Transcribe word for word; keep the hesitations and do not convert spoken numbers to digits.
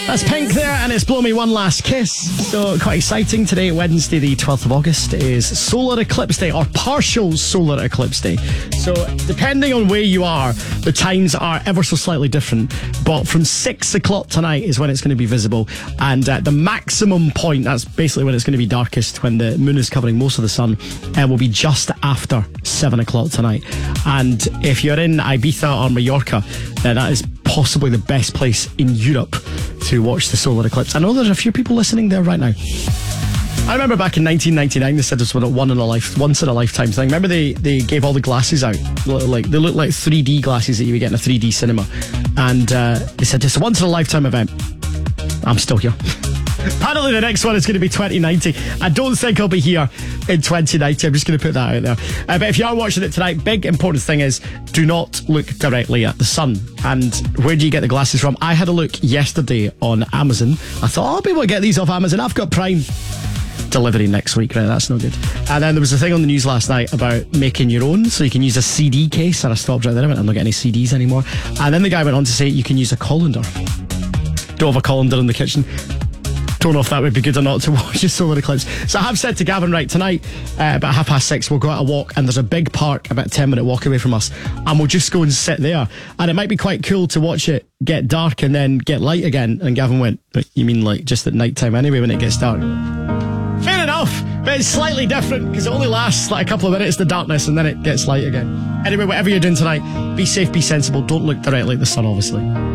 That's Pink there, and it's Blow Me One Last Kiss. So quite exciting today, Wednesday the twelfth of August, is Solar Eclipse Day, or partial Solar Eclipse Day. So depending on where you are, the times are ever so slightly different, but from six o'clock tonight is when it's going to be visible, and uh, the maximum point, that's basically when it's going to be darkest, when the moon is covering most of the sun, uh, will be just after seven o'clock tonight. And if you're in Ibiza or Mallorca, then that is possibly the best place in Europe to watch the solar eclipse. I know there's a few people listening there right now. I remember back in nineteen ninety-nine, they said this was a one in a life, once in a lifetime thing. Remember they, they gave all the glasses out, like they look like three D glasses that you would get in a three D cinema, and uh, they said it's a once in a lifetime event. I'm still here. Apparently the next one is going to be twenty ninety. I don't think I'll be here in twenty ninety. I'm just going to put that out there. Uh, but if you are watching it tonight, big important thing is do not look directly at the sun. And where do you get the glasses from? I had a look yesterday on Amazon. I thought, oh, I'll be able to get these off Amazon. I've got Prime. Delivery next week, right? That's no good. And then there was a thing on the news last night about making your own, so you can use a C D case. And I stopped right there. I went, I'm not getting any C Ds anymore. And then the guy went on to say you can use a colander. Don't have a colander in the kitchen. Don't know if that would be good or not to watch a solar eclipse. So I have said to Gavin, right, tonight uh, about half past six we'll go out a walk, and there's a big park about a ten minute walk away from us, and we'll just go and sit there, and it might be quite cool to watch it get dark and then get light again. And Gavin went, but you mean like just at night time anyway when it gets dark? Fair enough, but it's slightly different because it only lasts like a couple of minutes, the darkness, and then it gets light again. Anyway, whatever you're doing tonight, be safe, be sensible, don't look directly at the sun, obviously.